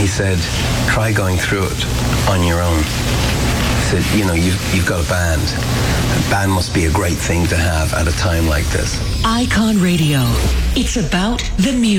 he said, try going through it on your own. He said, you've got a band. A band must be a great thing to have at a time like this. Icon Radio. It's about the music.